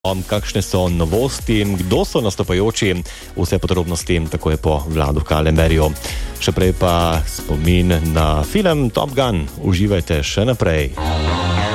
kakšne so novosti, kdo so nastopajoči, vse podrobnosti tako je po Vladu Kalemberju. Še prej pa spomin na film Top Gun. Uživajte še naprej.